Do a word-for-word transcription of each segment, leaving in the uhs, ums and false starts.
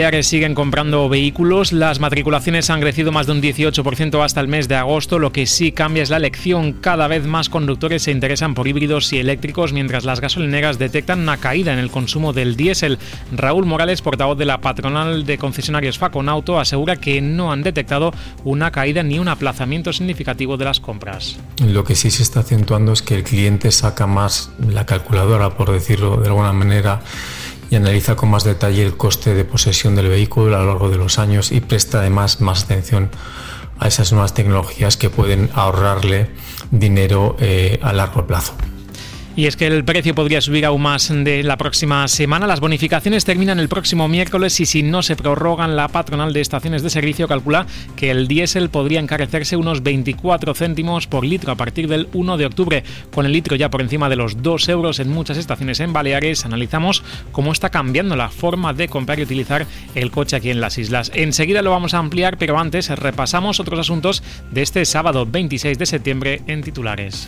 Siguen comprando vehículos, las matriculaciones han crecido más de un dieciocho por ciento hasta el mes de agosto. Lo que sí cambia es la elección. Cada vez más conductores se interesan por híbridos y eléctricos, mientras las gasolineras detectan una caída en el consumo del diésel. Raúl Morales, portavoz de la patronal de concesionarios Faconauto, asegura que no han detectado una caída ni un aplazamiento significativo de las compras. Lo que sí se está acentuando es que el cliente saca más la calculadora, por decirlo de alguna manera, y analiza con más detalle el coste de posesión del vehículo a lo largo de los años y presta además más atención a esas nuevas tecnologías que pueden ahorrarle dinero eh, a largo plazo. Y es que el precio podría subir aún más de la próxima semana. Las bonificaciones terminan el próximo miércoles y si no se prorrogan, la patronal de estaciones de servicio calcula que el diésel podría encarecerse unos veinticuatro céntimos por litro a partir del uno de octubre. Con el litro ya por encima de los dos euros en muchas estaciones en Baleares, analizamos cómo está cambiando la forma de comprar y utilizar el coche aquí en las islas. Enseguida lo vamos a ampliar, pero antes repasamos otros asuntos de este sábado veintiséis de septiembre en titulares.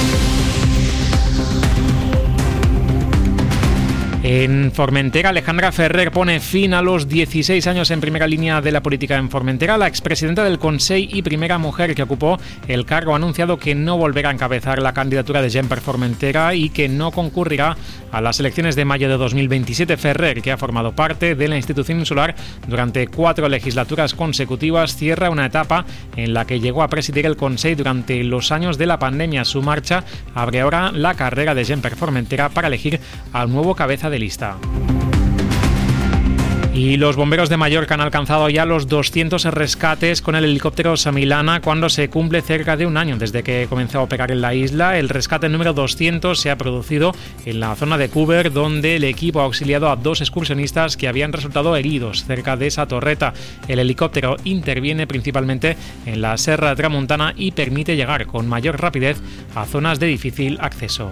En Formentera, Alejandra Ferrer pone fin a los dieciséis años en primera línea de la política en Formentera. La expresidenta del Consell y primera mujer que ocupó el cargo ha anunciado que no volverá a encabezar la candidatura de Gent per Formentera y que no concurrirá a las elecciones de mayo de dos mil veintisiete. Ferrer, que ha formado parte de la institución insular durante cuatro legislaturas consecutivas, cierra una etapa en la que llegó a presidir el Consell durante los años de la pandemia. Su marcha abre ahora la carrera de Gent per Formentera para elegir al nuevo cabeza de lista. Y los bomberos de Mallorca han alcanzado ya los doscientos rescates con el helicóptero Samilana cuando se cumple cerca de un año desde que comenzó a operar en la isla. El rescate número doscientos se ha producido en la zona de Cúber, donde el equipo ha auxiliado a dos excursionistas que habían resultado heridos cerca de esa torreta. El helicóptero interviene principalmente en la Serra Tramuntana y permite llegar con mayor rapidez a zonas de difícil acceso.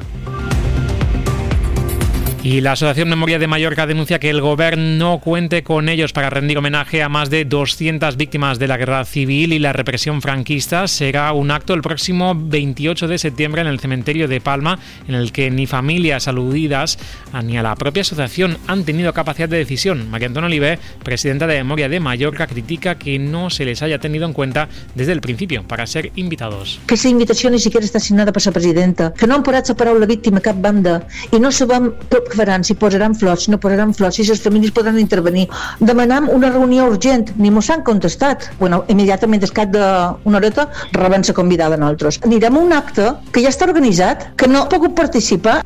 Y la Asociación Memoria de Mallorca denuncia que el Gobierno no cuente con ellos para rendir homenaje a más de doscientas víctimas de la guerra civil y la represión franquista. Será un acto el próximo veintiocho de septiembre en el cementerio de Palma, en el que ni familias aludidas ni a la propia asociación han tenido capacidad de decisión. María Antona Oliver, presidenta de Memoria de Mallorca, critica que no se les haya tenido en cuenta desde el principio para ser invitados. Que esa invitació ni siquiera està signada per la presidenta, que no han parat la paraula víctima a cap banda i no sabem què faran, si posaran flors, si no posaran flors, si les famílies podran intervenir. Demanam una reunió urgent, ni mos han contestat. Bueno, immediatament al cap d'una horeta rebem la convidada nosaltres. Anirem a un acte que ja està organitzat, que no ha pogut participar.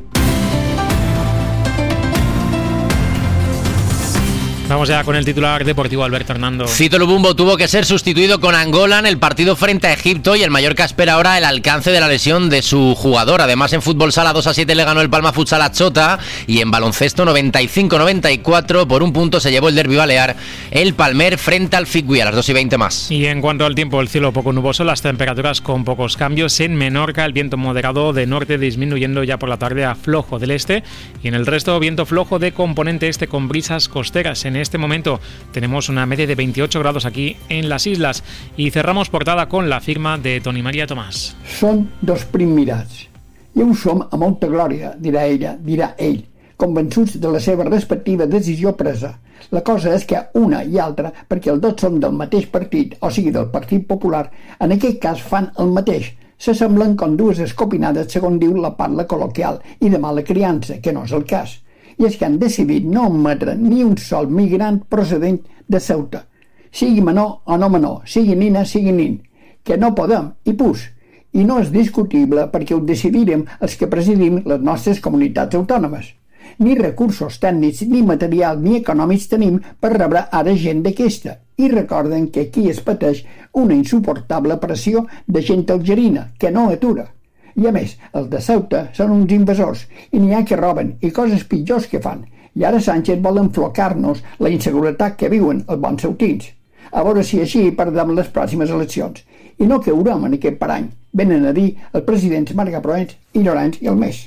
Vamos ya con el titular deportivo, Alberto Hernando. Cito Lubumbo tuvo que ser sustituido con Angola en el partido frente a Egipto y el Mallorca espera ahora el alcance de la lesión de su jugador. Además, en fútbol sala dos a siete le ganó el Palma Futsal a Chota y en baloncesto noventa y cinco noventa y cuatro por un punto se llevó el derbi balear el Palmer frente al Figui a las dos y veinte más. Y en cuanto al tiempo, el cielo poco nuboso, las temperaturas con pocos cambios. En Menorca, el viento moderado de norte disminuyendo ya por la tarde a flojo del este y en el resto viento flojo de componente este con brisas costeras. En este momento tenemos una media de veintiocho grados aquí en las islas y cerramos portada con la firma de Toni Maria Tomàs. Són dos primmirats i ho som a molta glòria, dirà ella, dirà ell, convençuts de la seva respectiva decisió presa. La cosa és que una i altra, perquè els dos som del mateix partit, o sigui del Partit Popular, en aquest cas fan el mateix. S'assemblen com dues escopinades segons diu la parla col·loquial i de mala criança, que no és el cas. I és que han decidit no admetre ni un sol migrant procedent de Ceuta, sigui menor o no menor, sigui nina, sigui nin, que no podem, i pus. I no és discutible perquè ho decidirem els que presidim les nostres comunitats autònomes. Ni recursos tècnics, ni materials, ni econòmics tenim per rebre ara gent d'aquesta. I recorden que aquí es pateix una insuportable pressió de gent algerina, que no atura. I a més, els de Ceuta són uns invasors i n'hi ha que roben i coses pitjors que fan. I ara Sánchez vol enflocar-nos la inseguretat que viuen els bons ceutins. A veure si així perdem les pròximes eleccions. I no caurem en aquest parany. Venen a dir els presidents Marga Proens, i Llorenç i el Més.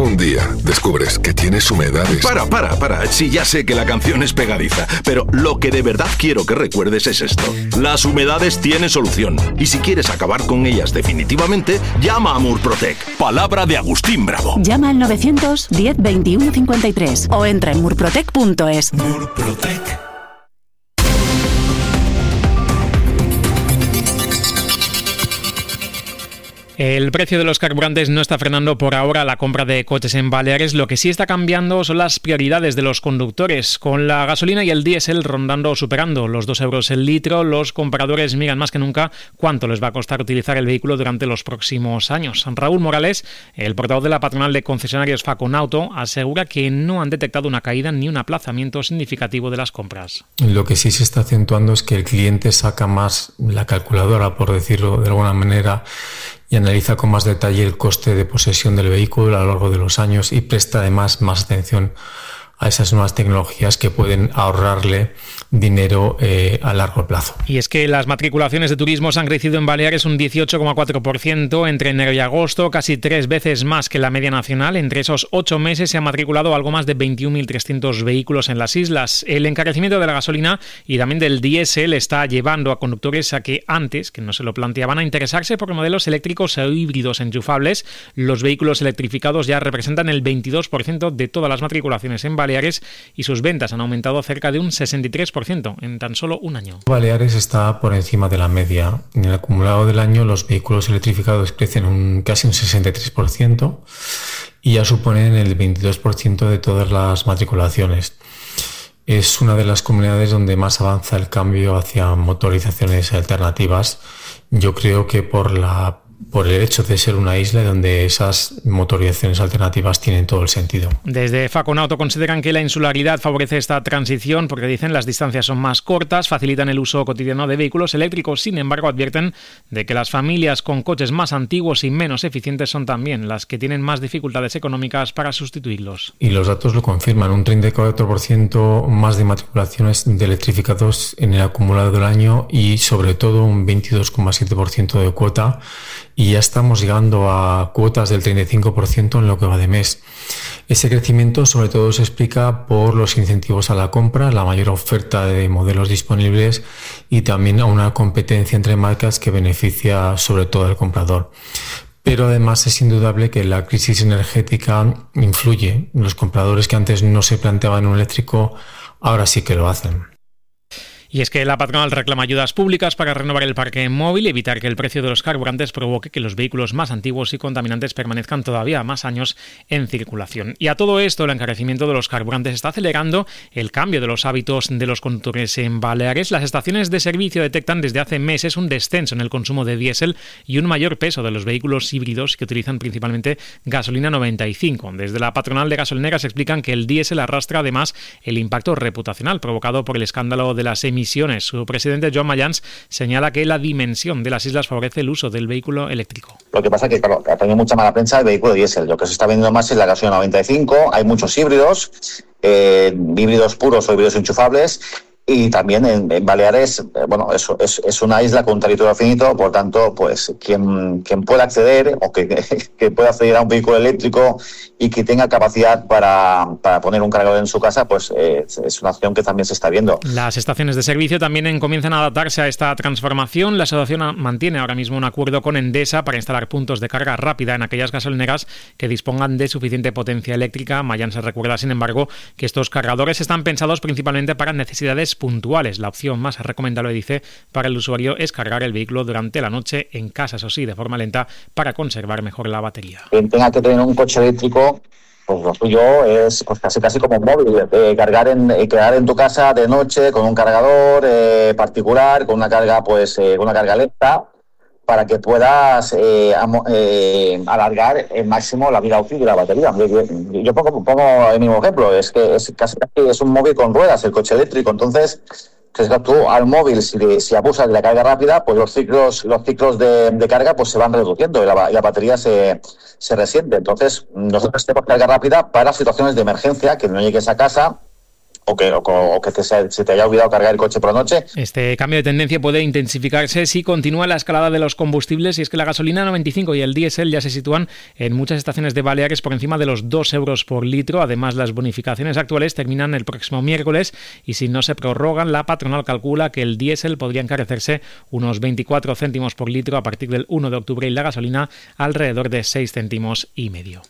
Un día descubres que tienes humedades. Para, para, para. Sí, ya sé que la canción es pegadiza, pero lo que de verdad quiero que recuerdes es esto. Las humedades tienen solución. Y si quieres acabar con ellas definitivamente, llama a Murprotec. Palabra de Agustín Bravo. Llama al novecientos diez veintiuno cincuenta y tres o entra en murprotec punto es. Murprotec. El precio de los carburantes no está frenando por ahora la compra de coches en Baleares. Lo que sí está cambiando son las prioridades de los conductores. Con la gasolina y el diésel rondando o superando los dos euros el litro, los compradores miran más que nunca cuánto les va a costar utilizar el vehículo durante los próximos años. Raúl Morales, el portavoz de la patronal de concesionarios Faconauto, asegura que no han detectado una caída ni un aplazamiento significativo de las compras. Lo que sí se está acentuando es que el cliente saca más la calculadora, por decirlo de alguna manera, y analiza con más detalle el coste de posesión del vehículo a lo largo de los años y presta además más atención a esas nuevas tecnologías que pueden ahorrarle dinero eh, a largo plazo. Y es que las matriculaciones de turismos han crecido en Baleares un dieciocho coma cuatro por ciento entre enero y agosto, casi tres veces más que la media nacional. Entre esos ocho meses se han matriculado algo más de veintiún mil trescientos vehículos en las islas. El encarecimiento de la gasolina y también del diésel está llevando a conductores a que antes, que no se lo planteaban, a interesarse por modelos eléctricos o híbridos enchufables. Los vehículos electrificados ya representan el veintidós por ciento de todas las matriculaciones en Baleares y sus ventas han aumentado cerca de un sesenta y tres por ciento en tan solo un año. Baleares está por encima de la media. En el acumulado del año los vehículos electrificados crecen un, casi un sesenta y tres por ciento y ya suponen el veintidós por ciento de todas las matriculaciones. Es una de las comunidades donde más avanza el cambio hacia motorizaciones alternativas. Yo creo que por la por el hecho de ser una isla donde esas motorizaciones alternativas tienen todo el sentido. Desde Faconauto consideran que la insularidad favorece esta transición porque dicen las distancias son más cortas, facilitan el uso cotidiano de vehículos eléctricos. Sin embargo, advierten de que las familias con coches más antiguos y menos eficientes son también las que tienen más dificultades económicas para sustituirlos. Y los datos lo confirman, un treinta y cuatro por ciento más de matriculaciones de electrificados en el acumulado del año y sobre todo un veintidós coma siete por ciento de cuota. Y ya estamos llegando a cuotas del treinta y cinco por ciento en lo que va de mes. Ese crecimiento sobre todo se explica por los incentivos a la compra, la mayor oferta de modelos disponibles y también a una competencia entre marcas que beneficia sobre todo al comprador. Pero además es indudable que la crisis energética influye. Los compradores que antes no se planteaban un eléctrico ahora sí que lo hacen. Y es que la patronal reclama ayudas públicas para renovar el parque móvil y evitar que el precio de los carburantes provoque que los vehículos más antiguos y contaminantes permanezcan todavía más años en circulación. Y a todo esto, el encarecimiento de los carburantes está acelerando el cambio de los hábitos de los conductores en Baleares. Las estaciones de servicio detectan desde hace meses un descenso en el consumo de diésel y un mayor peso de los vehículos híbridos que utilizan principalmente gasolina noventa y cinco. Desde la patronal de gasolineras explican que el diésel arrastra además el impacto reputacional provocado por el escándalo de las emisiones. Su presidente, Joan Mayans, señala que la dimensión de las islas favorece el uso del vehículo eléctrico. Lo que pasa es que, claro, ha tenido mucha mala prensa el vehículo diésel. Lo que se está vendiendo más es la gasolina noventa y cinco, hay muchos híbridos, eh, híbridos puros o híbridos enchufables. Y también en, en Baleares, eh, bueno, es, es, es una isla con un territorio finito, por tanto, pues quien, quien pueda acceder o que, que pueda acceder a un vehículo eléctrico y que tenga capacidad para, para poner un cargador en su casa, pues eh, es una opción que también se está viendo. Las estaciones de servicio también comienzan a adaptarse a esta transformación. La asociación mantiene ahora mismo un acuerdo con Endesa para instalar puntos de carga rápida en aquellas gasolineras que dispongan de suficiente potencia eléctrica. Mayans se recuerda, sin embargo, que estos cargadores están pensados principalmente para necesidades puntuales. La opción más recomendable, dice, para el usuario es cargar el vehículo durante la noche en casa, eso sí, de forma lenta, para conservar mejor la batería. Quien tenga que tener un coche eléctrico, pues lo suyo es pues casi casi como un móvil, eh, cargar en eh, quedar en tu casa de noche con un cargador eh, particular, con una carga pues eh, una carga lenta, para que puedas eh, am- eh, alargar el máximo la vida útil de la batería. Yo, yo pongo, pongo el mismo ejemplo, es que es casi es un móvil con ruedas, el coche eléctrico. Entonces, tú al móvil, si, si abusas de la carga rápida, pues los ciclos los ciclos de, de carga pues se van reduciendo y la, y la batería se, se resiente. Entonces, nosotros tenemos carga rápida para situaciones de emergencia, que no llegues a casa o que, o, o que te, se te haya olvidado cargar el coche por la noche. Este cambio de tendencia puede intensificarse si continúa la escalada de los combustibles, y es que la gasolina noventa y cinco y el diésel ya se sitúan en muchas estaciones de Baleares por encima de los dos euros por litro. Además, las bonificaciones actuales terminan el próximo miércoles y si no se prorrogan, la patronal calcula que el diésel podría encarecerse unos veinticuatro céntimos por litro a partir del uno de octubre y la gasolina alrededor de seis céntimos y medio.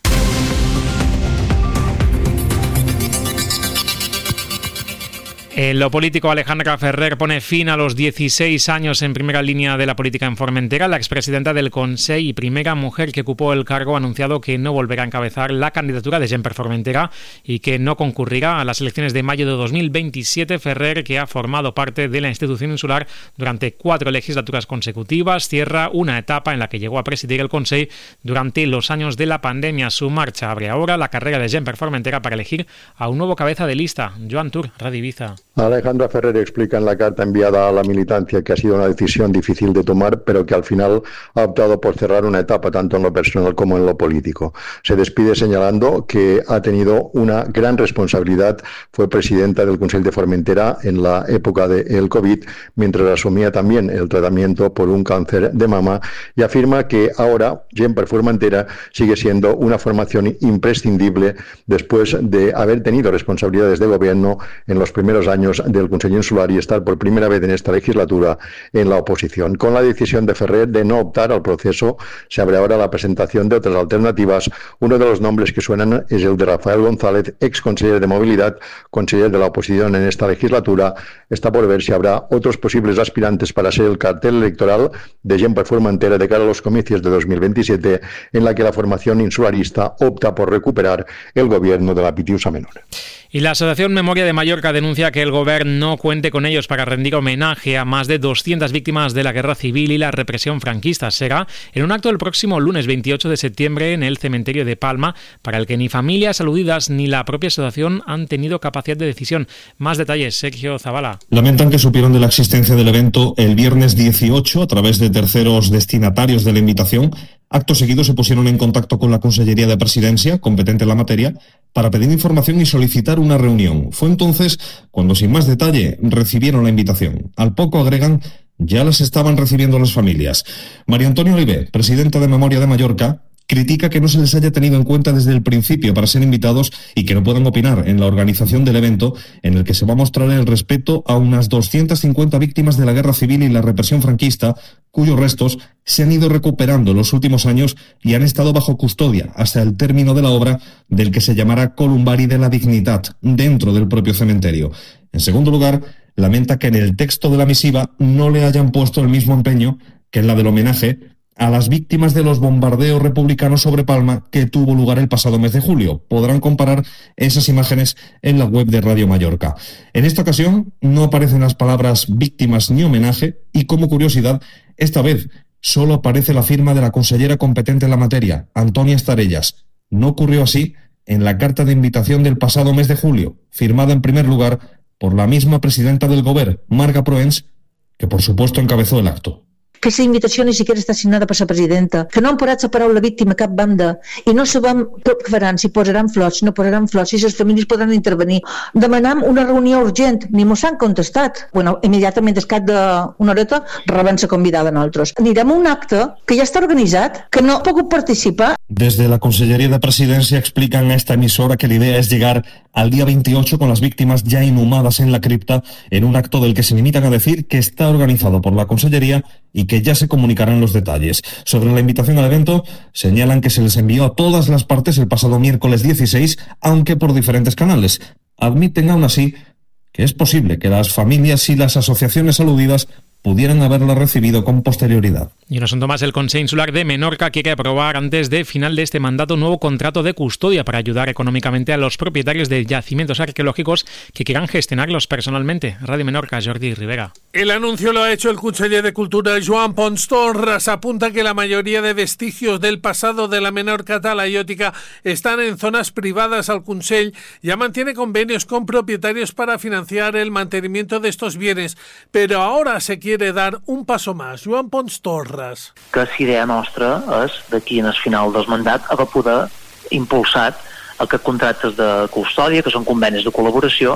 En lo político, Alejandra Ferrer pone fin a los dieciséis años en primera línea de la política en Formentera. La expresidenta del Consell y primera mujer que ocupó el cargo ha anunciado que no volverá a encabezar la candidatura de Gent per Formentera y que no concurrirá a las elecciones de mayo de dos mil veintisiete. Ferrer, que ha formado parte de la institución insular durante cuatro legislaturas consecutivas, cierra una etapa en la que llegó a presidir el Consell durante los años de la pandemia. Su marcha abre ahora la carrera de Gent per Formentera para elegir a un nuevo cabeza de lista. Joan Tur, Radio Ibiza. Alejandra Ferrer explica en la carta enviada a la militancia que ha sido una decisión difícil de tomar, pero que al final ha optado por cerrar una etapa tanto en lo personal como en lo político. Se despide señalando que ha tenido una gran responsabilidad, fue presidenta del Consell de Formentera en la época del COVID, mientras asumía también el tratamiento por un cáncer de mama, y afirma que ahora Gent per Formentera sigue siendo una formación imprescindible después de haber tenido responsabilidades de gobierno en los primeros años del Consell Insular y estar por primera vez en esta legislatura en la oposición. Con la decisión de Ferrer de no optar al proceso, se abre ahora la presentación de otras alternativas. Uno de los nombres que suenan es el de Rafael González, ex conseller de Movilidad, conseller de la oposición en esta legislatura. Está por ver si habrá otros posibles aspirantes para ser el cartel electoral de Gent per Formentera de cara a los comicios de dos mil veintisiete, en la que la formación insularista opta por recuperar el gobierno de la Pitiusa Menor. Y la Asociación Memoria de Mallorca denuncia que el Govern no cuente con ellos para rendir homenaje a más de doscientas víctimas de la guerra civil y la represión franquista. Será en un acto el próximo lunes veintiocho de septiembre en el cementerio de Palma, para el que ni familias aludidas ni la propia asociación han tenido capacidad de decisión. Más detalles, Sergio Zavala. Lamentan que supieron de la existencia del evento el viernes dieciocho a través de terceros destinatarios de la invitación. Acto seguido se pusieron en contacto con la Consellería de Presidencia, competente en la materia, para pedir información y solicitar una reunión. Fue entonces cuando, sin más detalle, recibieron la invitación. Al poco, agregan, ya las estaban recibiendo las familias. María Antonia Olivé, presidenta de Memoria de Mallorca, critica que no se les haya tenido en cuenta desde el principio para ser invitados y que no puedan opinar en la organización del evento, en el que se va a mostrar el respeto a unas doscientas cincuenta víctimas de la guerra civil y la represión franquista, cuyos restos se han ido recuperando en los últimos años y han estado bajo custodia hasta el término de la obra del que se llamará Columbari de la Dignitat, dentro del propio cementerio. En segundo lugar, lamenta que en el texto de la misiva no le hayan puesto el mismo empeño que en la del homenaje a las víctimas de los bombardeos republicanos sobre Palma que tuvo lugar el pasado mes de julio. Podrán comparar esas imágenes en la web de Radio Mallorca. En esta ocasión no aparecen las palabras víctimas ni homenaje y, como curiosidad, esta vez solo aparece la firma de la consellera competente en la materia, Antonia Estarellas. No ocurrió así en la carta de invitación del pasado mes de julio, firmada en primer lugar por la misma presidenta del Govern, Marga Proens, que por supuesto encabezó el acto. Que aquesta invitació ni siquiera està signada per la presidenta, que no han parat la paraula víctima a cap banda i no sabem què faran, si posaran flors, si no posaran flors, si les famílies podran intervenir. Demanam una reunió urgent, ni mos han contestat. Bueno, immediatament, al cap d'una horeta, rebem la convidada a nosaltres. Anirem a un acte que ja està organitzat, que no ha pogut participar. Desde la Consellería de Presidencia explican a esta emisora que la idea es llegar al día veintiocho con las víctimas ya inhumadas en la cripta, en un acto del que se limitan a decir que está organizado por la Consellería y que ya se comunicarán los detalles. Sobre la invitación al evento, señalan que se les envió a todas las partes el pasado miércoles dieciséis, aunque por diferentes canales. Admiten aún así que es posible que las familias y las asociaciones aludidas pudieran haberla recibido con posterioridad. Y un asunto más, el Consell Insular de Menorca quiere aprobar antes de final de este mandato un nuevo contrato de custodia para ayudar económicamente a los propietarios de yacimientos arqueológicos que quieran gestionarlos personalmente. Radio Menorca, Jordi Rivera. El anuncio lo ha hecho el conseller de Cultura, Joan Pons Torres. Apunta que la mayoría de vestigios del pasado de la Menorca talayótica están en zonas privadas. Al Consell ya mantiene convenios con propietarios para financiar el mantenimiento de estos bienes, pero ahora se quiere dar un paso más. Joan Pons Torres. Que la idea nostra és, d'aquí en el final del mandat, haver poder impulsar aquests contractes de custòdia, que són convenis de col·laboració,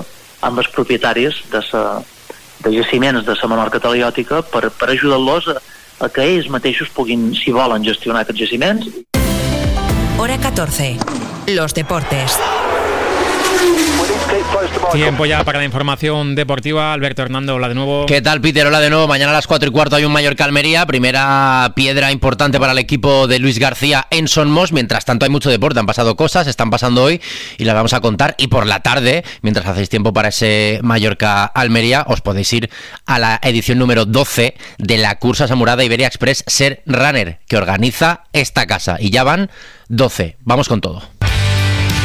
amb els propietaris de, sa, de jaciments de la Menorca talaiòtica per, per ajudar-los a, a que ells mateixos puguin, si volen, gestionar aquests jaciments. Hora catorce. Los deportes. Tiempo ya para la información deportiva. Alberto Hernando, hola de nuevo. ¿Qué tal, Peter? Hola de nuevo. Mañana a las cuatro y cuarto hay un Mallorca-Almería. Primera piedra importante para el equipo de Luis García en Son Mos. Mientras tanto hay mucho deporte, han pasado cosas, están pasando hoy y las vamos a contar. Y por la tarde, mientras hacéis tiempo para ese Mallorca-Almería, os podéis ir a la edición número doce de la cursa Samurada Iberia Express Ser Runner, que organiza esta casa. Y ya van doce. Vamos con todo.